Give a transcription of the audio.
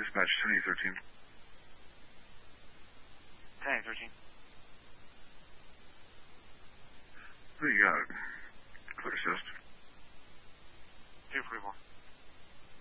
Dispatch 10-13. 10-13. Who you got? Quick assist. 244.